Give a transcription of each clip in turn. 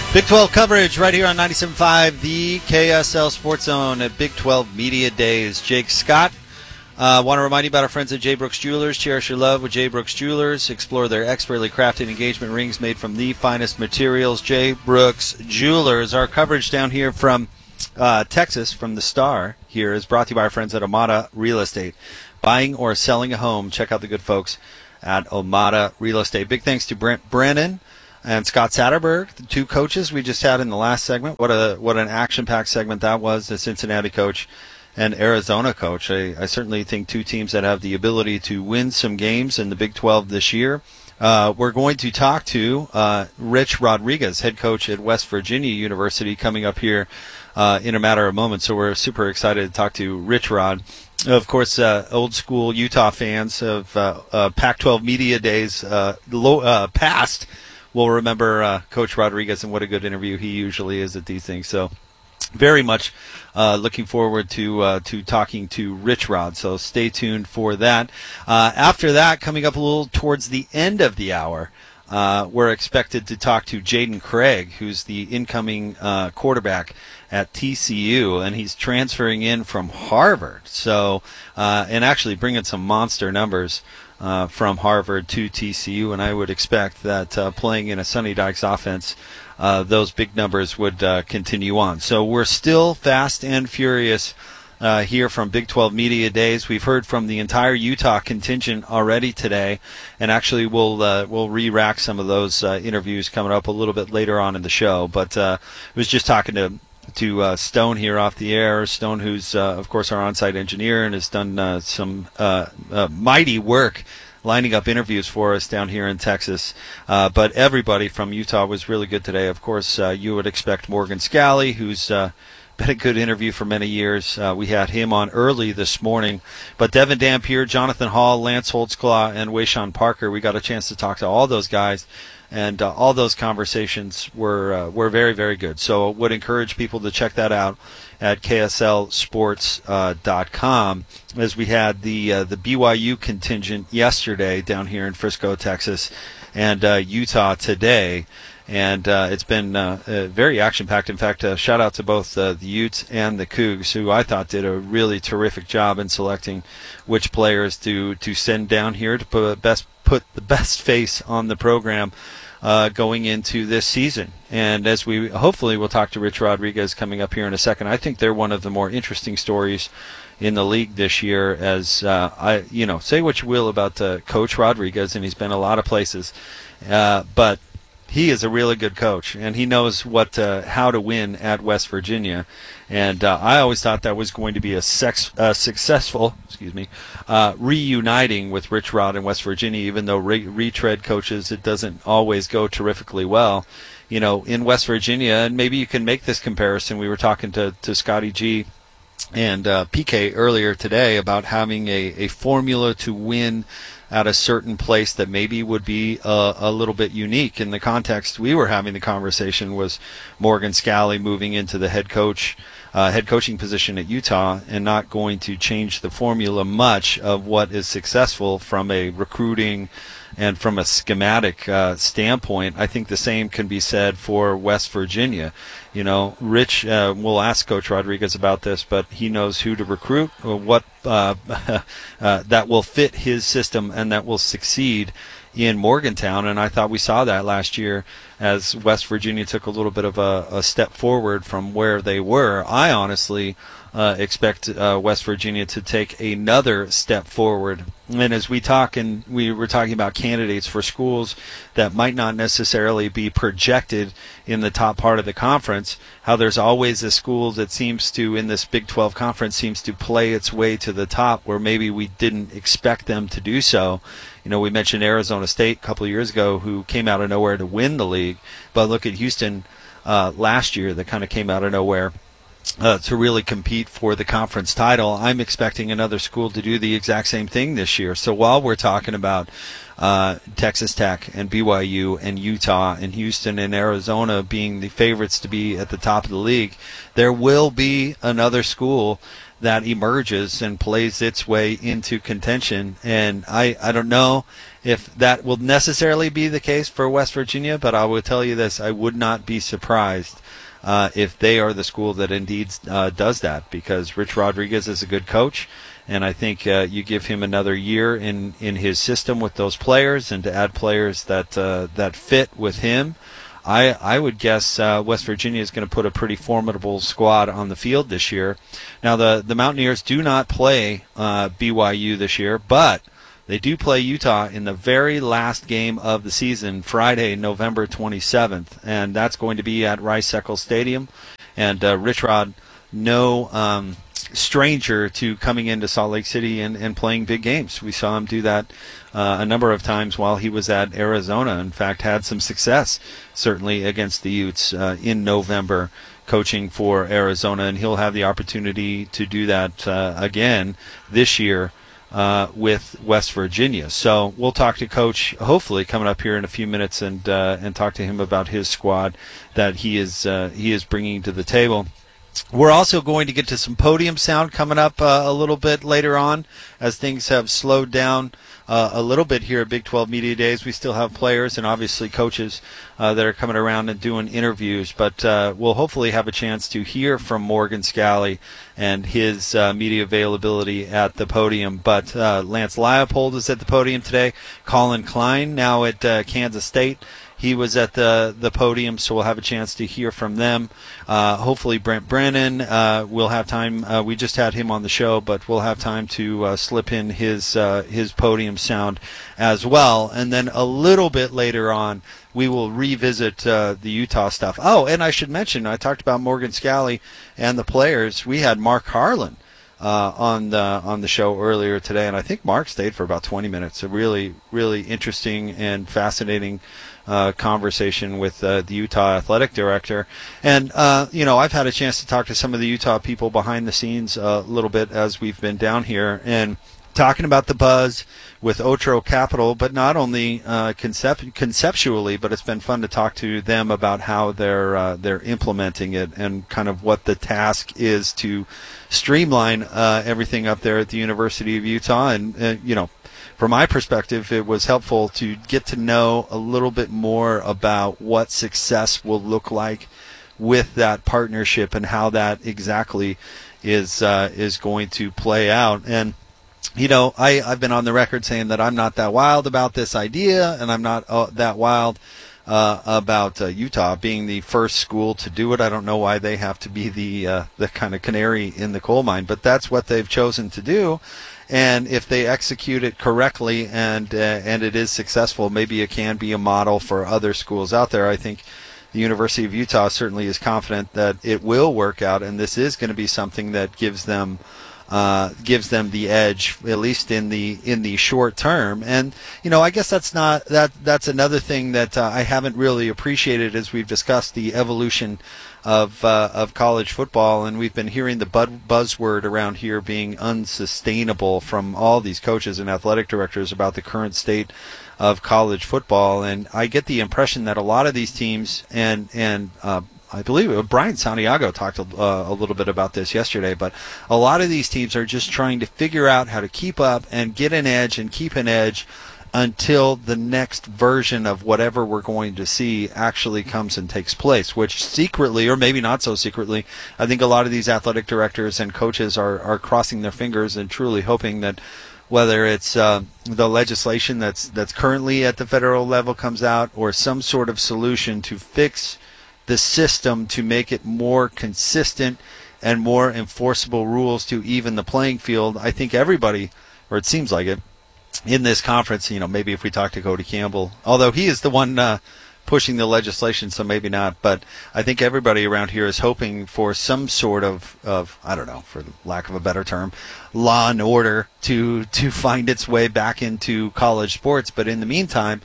Big 12 coverage right here on 97.5, the KSL Sports Zone at Big 12 Media Days. Jake Scott. Want to remind you about our friends at J. Brooks Jewelers. Cherish your love with J. Brooks Jewelers. Explore their expertly crafted engagement rings made from the finest materials. J. Brooks Jewelers. Our coverage down here from Texas, from the Star here, is brought to you by our friends at Omada Real Estate. Buying or selling a home, check out the good folks at Omada Real Estate. Big thanks to Brent Brennan and Scott Satterberg, the two coaches we just had in the last segment. What an action-packed segment that was, the Cincinnati coach and Arizona coach. I certainly think two teams that have the ability to win some games in the Big 12 this year. We're going to talk to Rich Rodriguez, head coach at West Virginia University, coming up here in a matter of moments. So we're super excited to talk to Rich Rod. Of course, old school Utah fans of Pac-12 Media Days past will remember Coach Rodriguez and what a good interview he usually is at these things. So very much looking forward to talking to Rich Rod. So stay tuned for that. After that, coming up a little towards the end of the hour, we're expected to talk to Jaden Craig, who's the incoming quarterback at TCU, and he's transferring in from Harvard. So, and actually bringing some monster numbers from Harvard to TCU, and I would expect that playing in a Sonny Dykes offense, those big numbers would continue on. So we're still fast and furious here from Big 12 Media Days. We've heard from the entire Utah contingent already today, and actually we'll re-rack some of those interviews coming up a little bit later on in the show. But I was just talking to Stone here off the air. Stone, who's of course our on-site engineer and has done some mighty work lining up interviews for us down here in Texas. But everybody from Utah was really good today. Of course, you would expect Morgan Scally, who's been a good interview for many years. We had him on early this morning. But Devin Dampier, Jonathan Hall, Lance Holtzclaw, and Wayshawn Parker, we got a chance to talk to all those guys. And all those conversations were very, very good. So would encourage people to check that out at KSLSports.com, as we had the BYU contingent yesterday down here in Frisco, Texas, and Utah today. And it's been very action-packed. In fact, shout out to both the Utes and the Cougs, who I thought did a really terrific job in selecting which players to send down here to put the best face on the program going into this season. And as we hopefully we'll talk to Rich Rodriguez coming up here in a second, I think they're one of the more interesting stories in the league this year. As say what you will about Coach Rodriguez, and he's been a lot of places, but he is a really good coach, and he knows how to win at West Virginia. And I always thought that was going to be a successful reuniting with Rich Rod in West Virginia, even though retread coaches, it doesn't always go terrifically well. In West Virginia, and maybe you can make this comparison. We were talking to Scotty G and PK earlier today about having a formula to win at a certain place that maybe would be a little bit unique. In the context we were having the conversation was Morgan Scally moving into the head coaching position at Utah, and not going to change the formula much of what is successful from a recruiting and from a schematic standpoint. I think the same can be said for West Virginia. Rich will ask Coach Rodriguez about this, but he knows who to recruit, what that will fit his system and that will succeed in Morgantown. And I thought we saw that last year as West Virginia took a little bit of a step forward from where they were. I honestly expect West Virginia to take another step forward. And as we talk, and we were talking about candidates for schools that might not necessarily be projected in the top part of the conference, how there's always a school that seems to, in this Big 12 conference, seems to play its way to the top where maybe we didn't expect them to do so. We mentioned Arizona State a couple of years ago, who came out of nowhere to win the league. But look at Houston last year, that kind of came out of nowhere to really compete for the conference title. I'm expecting another school to do the exact same thing this year. So while we're talking about Texas Tech and BYU and Utah and Houston and Arizona being the favorites to be at the top of the league, there will be another school that emerges and plays its way into contention. And I don't know if that will necessarily be the case for West Virginia, but I will tell you this, I would not be surprised if they are the school that indeed does that, because Rich Rodriguez is a good coach, and I think you give him another year in his system with those players, and to add players that fit with him, I would guess West Virginia is going to put a pretty formidable squad on the field this year. Now, the Mountaineers do not play BYU this year, but they do play Utah in the very last game of the season, Friday, November 27th, and that's going to be at Rice-Eccles Stadium. And Rich Rod, no stranger to coming into Salt Lake City and playing big games. We saw him do that a number of times while he was at Arizona. In fact, had some success, certainly against the Utes in November, coaching for Arizona, and he'll have the opportunity to do that again this year with West Virginia. So we'll talk to Coach, hopefully coming up here in a few minutes, and talk to him about his squad that he is bringing to the table. We're also going to get to some podium sound coming up a little bit later on, as things have slowed down a little bit here at Big 12 Media Days. We still have players and obviously coaches that are coming around and doing interviews, but we'll hopefully have a chance to hear from Morgan Scalley and his media availability at the podium. But Lance Leipold is at the podium today. Colin Klein now at Kansas State. He was at the podium, so we'll have a chance to hear from them. Hopefully Brent Brennan, we'll have time. We just had him on the show, but we'll have time to slip in his podium sound as well. And then a little bit later on, we will revisit the Utah stuff. Oh, and I should mention, I talked about Morgan Scalley and the players. We had Mark Harlan on the show earlier today, and I think Mark stayed for about 20 minutes. A really, really interesting and fascinating conversation with the Utah athletic director. And, I've had a chance to talk to some of the Utah people behind the scenes a little bit as we've been down here and talking about the buzz with Otro Capital, but not only conceptually, but it's been fun to talk to them about how they're implementing it and kind of what the task is to streamline everything up there at the University of Utah. And from my perspective, it was helpful to get to know a little bit more about what success will look like with that partnership and how that exactly is going to play out. And I've been on the record saying that I'm not that wild about this idea, and I'm not that wild about Utah being the first school to do it. I don't know why they have to be the kind of canary in the coal mine, but that's what they've chosen to do. And if they execute it correctly and it is successful, maybe it can be a model for other schools out there. I think the University of Utah certainly is confident that it will work out, and this is going to be something that gives them the edge, at least in the short term. And I guess that's another thing that I haven't really appreciated as we've discussed the evolution of college football, and we've been hearing the buzzword around here being unsustainable from all these coaches and athletic directors about the current state of college football. And I get the impression that a lot of these teams and I believe Brian Santiago talked a little bit about this yesterday, but a lot of these teams are just trying to figure out how to keep up and get an edge and keep an edge until the next version of whatever we're going to see actually comes and takes place, which secretly, or maybe not so secretly, I think a lot of these athletic directors and coaches are crossing their fingers and truly hoping that whether it's the legislation that's currently at the federal level comes out, or some sort of solution to fix the system to make it more consistent and more enforceable rules to even the playing field. I think everybody, or it seems like it, in this conference, maybe if we talk to Cody Campbell, although he is the one pushing the legislation, so maybe not, but I think everybody around here is hoping for some sort of I don't know, for lack of a better term, law and order to find its way back into college sports. But in the meantime,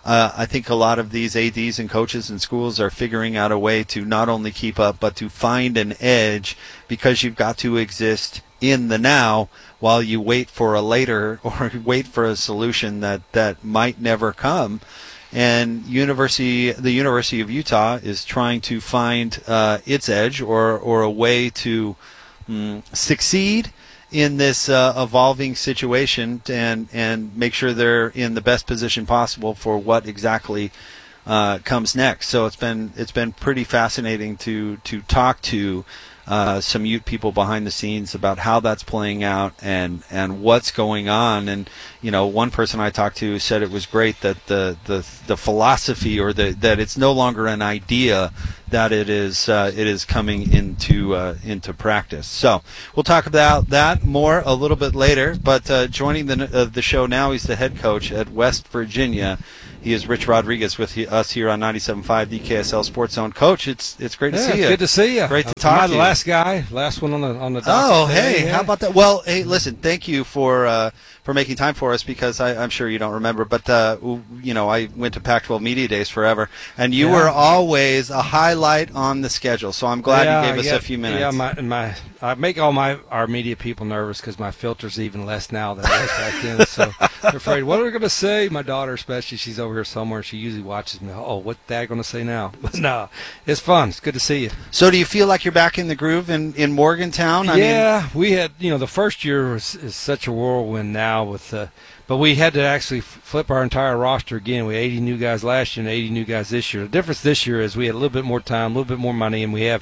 I think a lot of these ADs and coaches and schools are figuring out a way to not only keep up, but to find an edge, because you've got to exist in the now while you wait for a later or wait for a solution that might never come. And the University of Utah is trying to find its edge or a way to succeed in this evolving situation and make sure they're in the best position possible for what exactly comes next. So it's been pretty fascinating to talk to some Ute people behind the scenes about how that's playing out and what's going on. And one person I talked to said it was great that the philosophy or that it's no longer an idea, that it is coming into practice. So we'll talk about that more a little bit later. But joining the show now, he's the head coach at West Virginia. He is Rich Rodriguez with us here on 97.5 the KSL Sports Zone. Coach, it's great to see you. It's good to see you. Great to talk to you. Last one on the docket. Oh, hey, how about that? Well, hey, listen, thank you for making time for us, because I'm sure you don't remember, but I went to Pac-12 Media Days forever, and you were always a highlight on the schedule. So I'm glad you gave us a few minutes. Yeah, I make all our media people nervous because my filter's even less now than it was back then. So they're afraid, what are we going to say? My daughter especially, she's over here somewhere. She usually watches me. Oh, what Dad going to say now? But no, it's fun. It's good to see you. So do you feel like you're back in the groove in Morgantown? We had, the first year is such a whirlwind now but we had to actually flip our entire roster again. We had 80 new guys last year and 80 new guys this year. The difference this year is we had a little bit more time, a little bit more money, and we had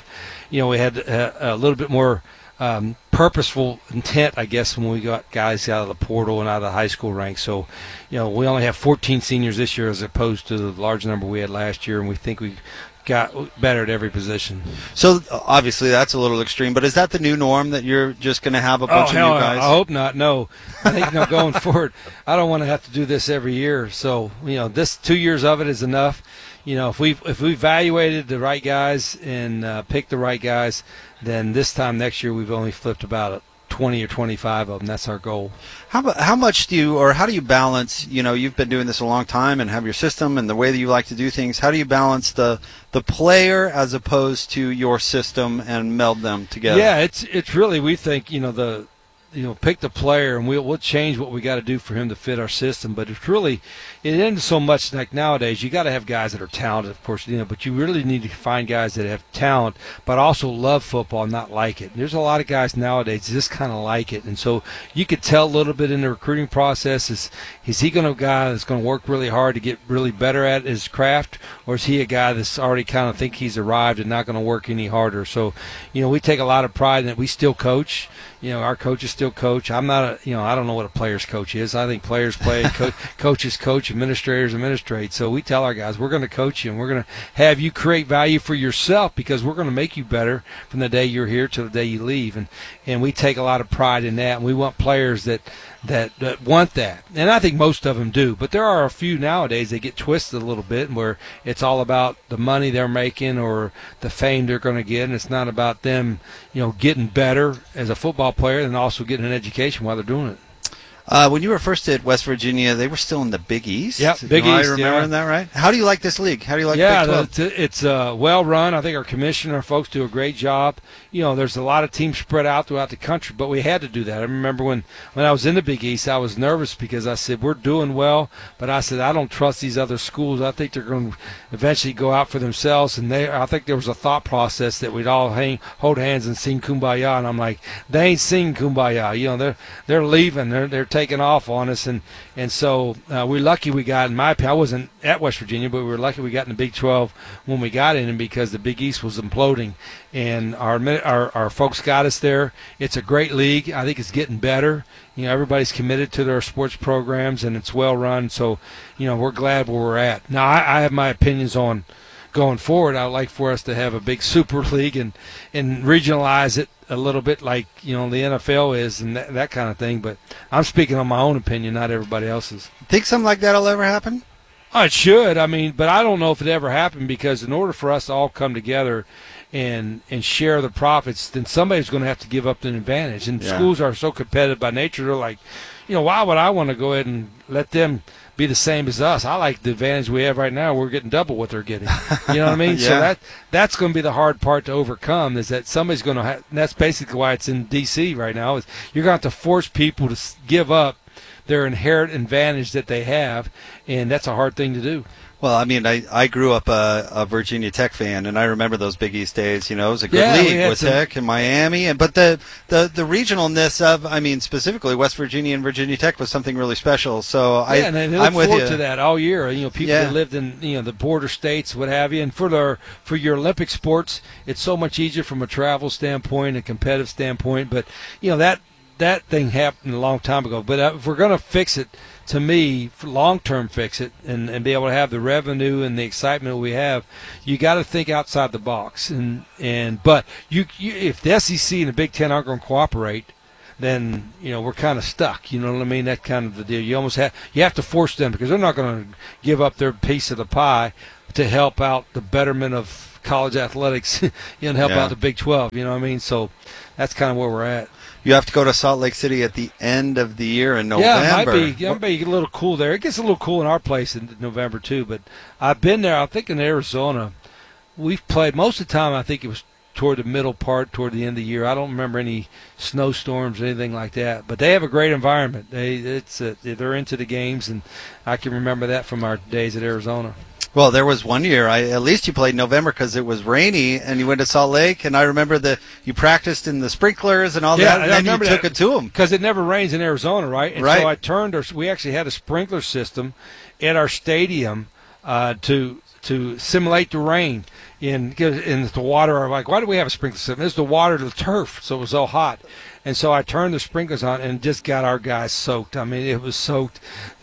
a little bit more purposeful intent, I guess, when we got guys out of the portal and out of the high school ranks. So, we only have 14 seniors this year as opposed to the large number we had last year, and we think we got better at every position. So obviously that's a little extreme, but is that the new norm, that you're just going to have a bunch of new guys? I hope not. No, I think going forward, I don't want to have to do this every year. So this 2 years of it is enough. If we evaluated the right guys and picked the right guys, then this time next year we've only flipped about 20 or 25 of them. That's our goal. How much do you balance, you've been doing this a long time and have your system and the way that you like to do things. How do you balance the player as opposed to your system and meld them together? Yeah, it's really, we think, pick the player and we'll change what we got to do for him to fit our system. But it isn't so much like nowadays. You got to have guys that are talented, of course, but you really need to find guys that have talent but also love football and not like it. And there's a lot of guys nowadays that just kind of like it, and so you could tell a little bit in the recruiting process, is he going to be a guy that's going to work really hard to get really better at his craft, or is he a guy that's already kind of think he's arrived and not going to work any harder? So we take a lot of pride in that. We still coach. Our coaches still coach. I'm not I don't know what a player's coach is. I think players play, coaches coach, administrators administrate. So we tell our guys, we're going to coach you and we're going to have you create value for yourself, because we're going to make you better from the day you're here to the day you leave. And we take a lot of pride in that. And we want players that want that. And I think most of them do. But there are a few nowadays that get twisted a little bit, where it's all about the money they're making or the fame they're going to get, and it's not about them, getting better as a football player and also getting an education while they're doing it. When you were first at West Virginia, they were still in the Big East. Yeah, Big East. I remember that, right? How do you like this league? How do you like Big 12? It's well run. I think our commissioner folks do a great job. There's a lot of teams spread out throughout the country, but we had to do that. I remember when I was in the Big East, I was nervous because I said, we're doing well, but I said, I don't trust these other schools. I think they're going to eventually go out for themselves, and I think there was a thought process that we'd all hold hands and sing Kumbaya, and I'm like, they ain't singing Kumbaya. They're leaving. They're taking off on us, and so we're lucky we got, in my opinion, I wasn't at West Virginia, but we were lucky we got in the Big 12 when we got in, because the Big East was imploding, and our folks got us there. It's a great league. I think it's getting better. Everybody's committed to their sports programs, and it's well run, so we're glad where we're at. Now I have my opinions on going forward. I'd like for us to have a big super league and regionalize it a little bit like the NFL is, and that kind of thing. But I'm speaking on my own opinion, not everybody else's. Think something like that'll ever happen? Oh, it should. But I don't know if it ever happened, because in order for us to all come together and share the profits, then somebody's going to have to give up an advantage. And schools are so competitive by nature. They're like, why would I want to go ahead and let them be the same as us. I like the advantage we have right now. We're getting double what they're getting. You know what I mean? Yeah. So that's going to be the hard part to overcome, is that somebody's going to have – and that's basically why it's in D.C. right now, is you're going to have to force people to give up their inherent advantage that they have, and that's a hard thing to do. Well, I mean, I grew up a Virginia Tech fan, and I remember those Big East days. You know, it was a good league with Tech and Miami, but the regionalness of, I mean, specifically West Virginia and Virginia Tech was something really special. So and they I'm look with forward you to that all year. You know, people that lived in the border states, what have you, and for your Olympic sports, it's so much easier from a travel standpoint, a competitive standpoint. But that thing happened a long time ago. But if we're going to fix it, to me, for long-term fix it and be able to have the revenue and the excitement we have, you got to think outside the box. But if the SEC and the Big Ten aren't going to cooperate, then we're kind of stuck. You know what I mean? That's kind of the deal. You have to force them, because they're not going to give up their piece of the pie to help out the betterment of college athletics and help out the Big 12. You know what I mean? So that's kind of where we're at. You have to go to Salt Lake City at the end of the year in November. Yeah, it might be a little cool there. It gets a little cool in our place in November too. But I've been there. I think in Arizona, we've played most of the time. I think it was toward the middle part, toward the end of the year. I don't remember any snowstorms or anything like that. But they have a great environment. They're into the games, and I can remember that from our days at Arizona. Well, there was one year, at least you played in November because it was rainy, and you went to Salt Lake, and I remember you practiced in the sprinklers and all that, and then you took it to them. Because it never rains in Arizona, right? And right. So we actually had a sprinkler system at our stadium to simulate the rain. In the water, I'm like, why do we have a sprinkler system? It's the water to the turf, so it was so hot. And so I turned the sprinklers on and just got our guys soaked. I mean, it was soaked.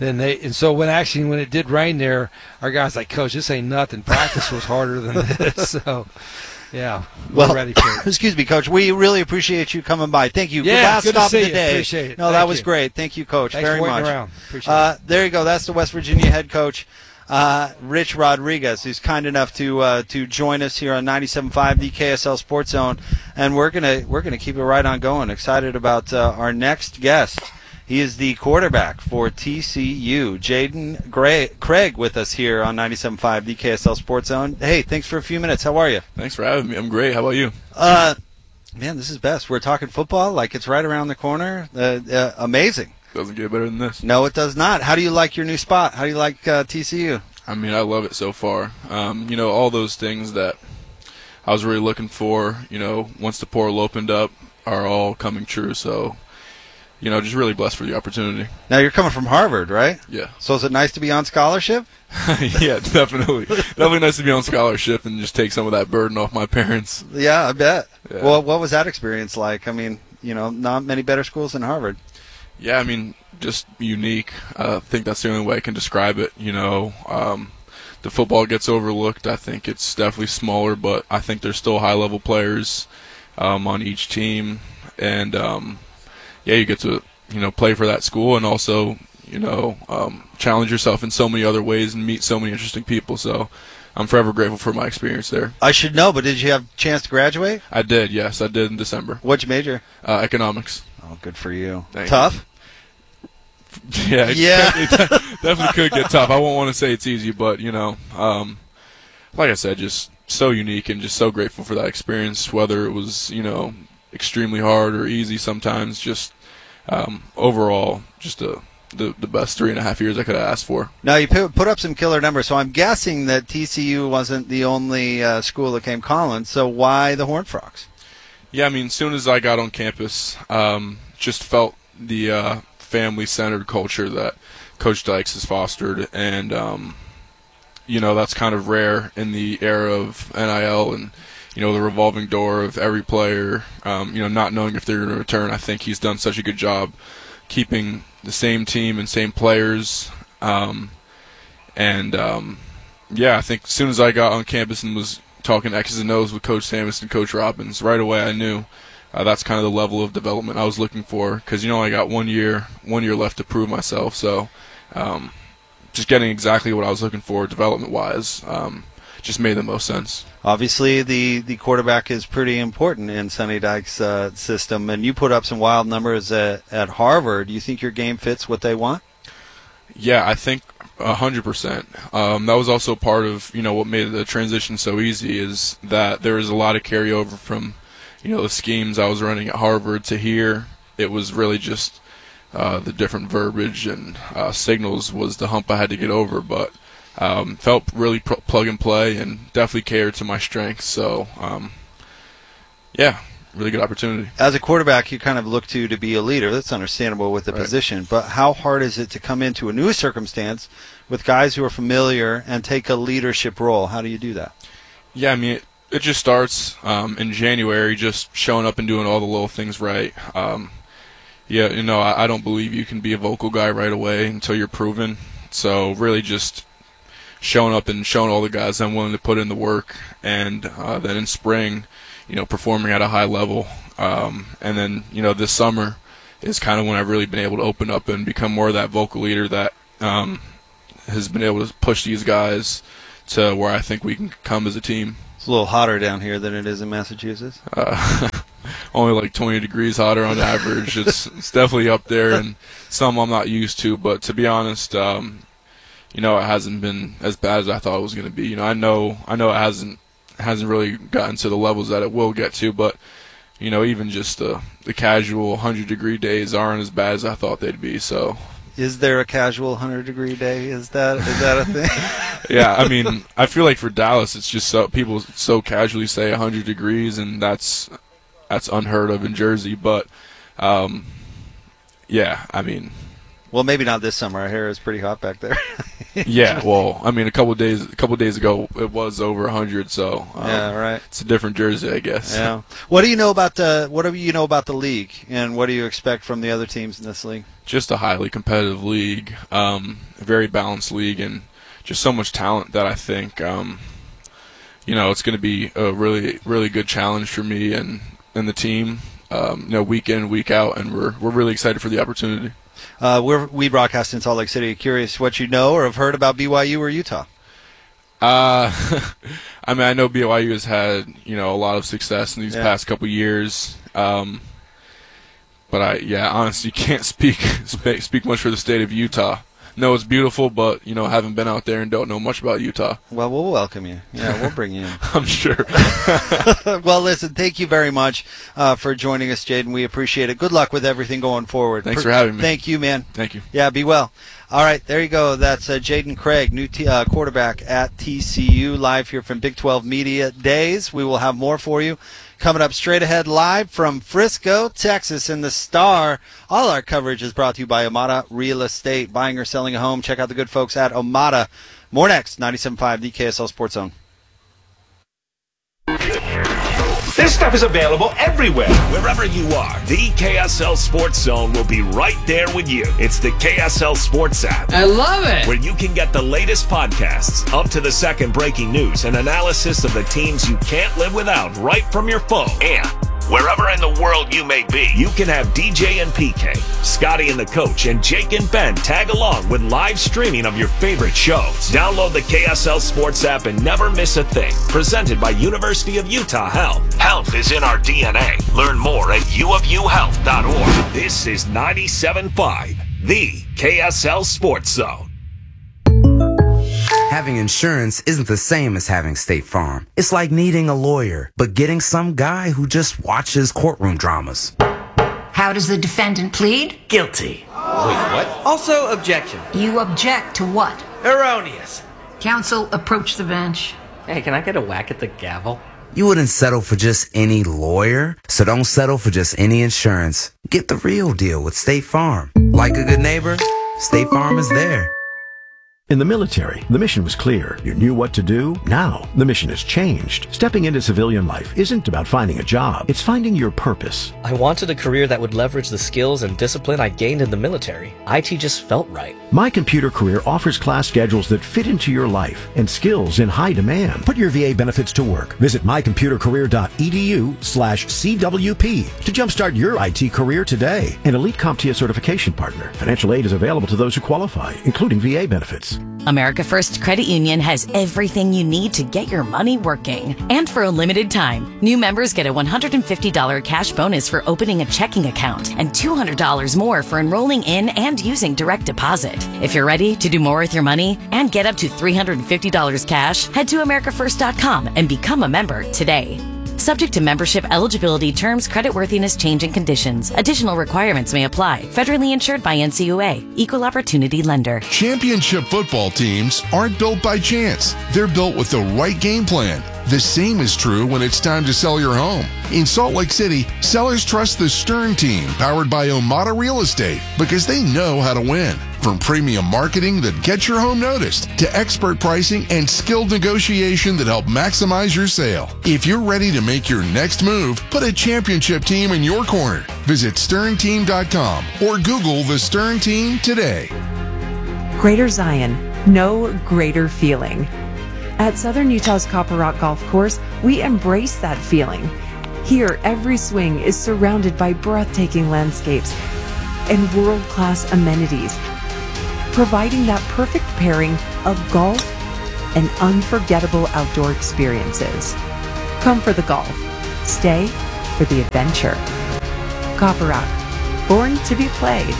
So when it did rain there, our guys like, Coach, this ain't nothing. Practice was harder than this. So, yeah, we're ready for it. Excuse me, Coach. We really appreciate you coming by. Thank you. Yeah, last good stop to see of the day. You. Appreciate it. No, that was great. Thank you, Coach, Thanks very for much. Around. Appreciate it. There you go. That's the West Virginia head coach, Rich Rodriguez, who's kind enough to join us here on 97.5 the KSL Sports Zone, and we're gonna keep it right on going. Excited about our next guest. He is the quarterback for TCU, Jaden Craig, with us here on 97.5 the KSL Sports Zone. Hey, thanks for a few minutes. How are you? Thanks for having me. I'm great. How about you? Man, this is best. We're talking football like it's right around the corner. Amazing. Doesn't get better than this. No, it does not. How do you like your new spot? How do you like TCU? I mean, I love it so far. All those things that I was really looking for, once the portal opened up, are all coming true. So, just really blessed for the opportunity. Now, you're coming from Harvard, right? Yeah. So is it nice to be on scholarship? Yeah, definitely. Definitely nice to be on scholarship and just take some of that burden off my parents. Yeah, I bet. Yeah. Well, what was that experience like? I mean, not many better schools than Harvard. Yeah, I mean, just unique. I think that's the only way I can describe it. The football gets overlooked. I think it's definitely smaller, but I think there's still high-level players on each team. And, you get to, play for that school and also, challenge yourself in so many other ways and meet so many interesting people. So I'm forever grateful for my experience there. I should know, but did you have a chance to graduate? I did, yes. I did in December. What'd you major? Economics. Oh, good for you. Tough? Yeah, it definitely could get tough. I won't want to say it's easy, but, like I said, just so unique and just so grateful for that experience, whether it was, extremely hard or easy sometimes, just overall, just the best 3.5 years I could have asked for. Now, you put up some killer numbers, so I'm guessing that TCU wasn't the only school that came calling, so why the Horned Frogs? Yeah, I mean, as soon as I got on campus, just felt the family-centered culture that Coach Dykes has fostered, and that's kind of rare in the era of NIL and the revolving door of every player, not knowing if they're going to return. I think he's done such a good job keeping the same team and same players, I think as soon as I got on campus and was talking X's and O's with Coach Samus and Coach Robbins, right away I knew that's kind of the level of development I was looking for, because I got 1 year left to prove myself. So just getting exactly what I was looking for development-wise just made the most sense. Obviously, the quarterback is pretty important in Sonny Dykes' system, and you put up some wild numbers at Harvard. Do you think your game fits what they want? Yeah, I think 100%. That was also part of, what made the transition so easy is that there was a lot of carryover from, the schemes I was running at Harvard to here. It was really just the different verbiage and signals was the hump I had to get over, but felt really plug and play and definitely catered to my strengths. So, really good opportunity. As a quarterback, you kind of look to be a leader. That's understandable with the position. But how hard is it to come into a new circumstance with guys who are familiar and take a leadership role? How do you do that? Yeah, I mean, it just starts in January, just showing up and doing all the little things right. I don't believe you can be a vocal guy right away until you're proven. So really just showing up and showing all the guys I'm willing to put in the work. And then in spring, performing at a high level. And then, this summer is kind of when I've really been able to open up and become more of that vocal leader that has been able to push these guys to where I think we can come as a team. It's a little hotter down here than it is in Massachusetts. Only like 20 degrees hotter on average. It's definitely up there, and some I'm not used to. But to be honest, it hasn't been as bad as I thought it was going to be. I know it hasn't really gotten to the levels that it will get to, but even just the casual 100-degree days aren't as bad as I thought they'd be. So, is there a casual 100-degree day? Is that a thing? Yeah, I mean, I feel like for Dallas, it's just people so casually say 100 degrees, and that's unheard of in Jersey. But yeah, I mean. Well, maybe not this summer. I hear it's pretty hot back there. Yeah, well, I mean, a couple days ago it was over 100, so yeah, right. It's a different Jersey, I guess. Yeah. What do you know about the league, and what do you expect from the other teams in this league? Just a highly competitive league, a very balanced league, and just so much talent that I think it's going to be a really, really good challenge for me and the team. Week in, week out, and we're really excited for the opportunity. We broadcast in Salt Lake City. Curious what you know or have heard about BYU or Utah. I mean, I know BYU has had a lot of success in these past couple years, but I honestly can't speak much for the state of Utah. No, it's beautiful, but haven't been out there and don't know much about Utah. Well, we'll welcome you. Yeah, we'll bring you in. I'm sure. Well, listen, thank you very much for joining us, Jaden. We appreciate it. Good luck with everything going forward. Thanks for having me. Thank you, man. Thank you. Yeah, be well. All right, there you go. That's Jaden Craig, new quarterback at TCU, live here from Big 12 Media Days. We will have more for you coming up straight ahead live from Frisco, Texas in the Star. All our coverage is brought to you by Omada Real Estate. Buying or selling a home, check out the good folks at Omada. More next, 97.5, the KSL Sports Zone. This stuff is available everywhere. Wherever you are, the KSL Sports Zone will be right there with you. It's the KSL Sports app. I love it. Where you can get the latest podcasts, up-to-the-second breaking news, and analysis of the teams you can't live without right from your phone. And wherever in the world you may be, you can have DJ and PK, Scotty and the Coach, and Jake and Ben tag along with live streaming of your favorite shows. Download the KSL Sports app and never miss a thing. Presented by University of Utah Health. Health is in our DNA. Learn more at uofuhealth.org. This is 97.5, the KSL Sports Zone. Having insurance isn't the same as having State Farm. It's like needing a lawyer, but getting some guy who just watches courtroom dramas. How does the defendant plead? Guilty. Wait, what? Also, objection. You object to what? Erroneous. Counsel, approach the bench. Hey, can I get a whack at the gavel? You wouldn't settle for just any lawyer, so don't settle for just any insurance. Get the real deal with State Farm. Like a good neighbor, State Farm is there. In the military, the mission was clear. You knew what to do. Now, the mission has changed. Stepping into civilian life isn't about finding a job. It's finding your purpose. I wanted a career that would leverage the skills and discipline I gained in the military. IT just felt right. My Computer Career offers class schedules that fit into your life and skills in high demand. Put your VA benefits to work. Visit mycomputercareer.edu/CWP to jumpstart your IT career today. An elite CompTIA certification partner. Financial aid is available to those who qualify, including VA benefits. America First Credit Union has everything you need to get your money working. And for a limited time, new members get a $150 cash bonus for opening a checking account and $200 more for enrolling in and using direct deposit. If you're ready to do more with your money and get up to $350 cash, head to americafirst.com and become a member today. Subject to membership, eligibility, terms, creditworthiness, change, and conditions. Additional requirements may apply. Federally insured by NCUA. Equal Opportunity Lender. Championship football teams aren't built by chance. They're built with the right game plan. The same is true when it's time to sell your home. In Salt Lake City, sellers trust the Stern team, powered by Omada Real Estate, because they know how to win. From premium marketing that gets your home noticed, to expert pricing and skilled negotiation that help maximize your sale. If you're ready to make your next move, put a championship team in your corner. Visit sternteam.com or Google the Stern Team today. Greater Zion, no greater feeling. At Southern Utah's Copper Rock Golf Course, we embrace that feeling. Here, every swing is surrounded by breathtaking landscapes and world-class amenities, providing that perfect pairing of golf and unforgettable outdoor experiences. Come for the golf. Stay for the adventure. Copper Rock, born to be played.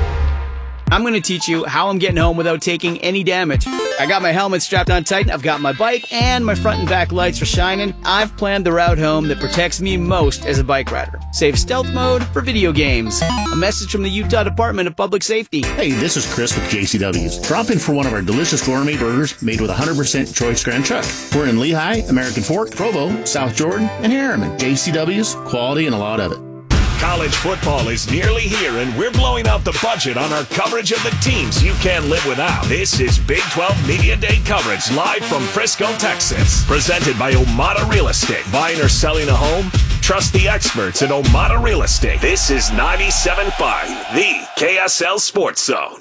I'm going to teach you how I'm getting home without taking any damage. I got my helmet strapped on tight, I've got my bike, and my front and back lights are shining. I've planned the route home that protects me most as a bike rider. Save stealth mode for video games. A message from the Utah Department of Public Safety. Hey, this is Chris with JCW's. Drop in for one of our delicious gourmet burgers made with 100% choice Grand Chuck. We're in Lehigh, American Fork, Provo, South Jordan, and Harriman. JCW's, quality and a lot of it. College football is nearly here, and we're blowing out the budget on our coverage of the teams you can't live without. This is Big 12 Media Day coverage live from Frisco, Texas. Presented by Omada Real Estate. Buying or selling a home? Trust the experts at Omada Real Estate. This is 97.5, the KSL Sports Zone.